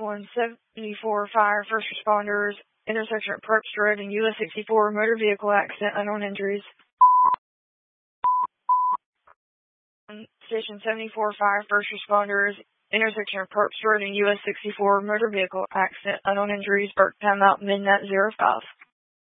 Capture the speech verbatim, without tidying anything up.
one seventy-four Fire First Responders, intersection at Probst Road and U S sixty-four, motor vehicle accident, unknown injuries. Station seventy-four Fire First Responders, intersection of Probst Road and U S sixty-four, motor vehicle accident, unknown injuries, Burketown Mountain, midnight zero five.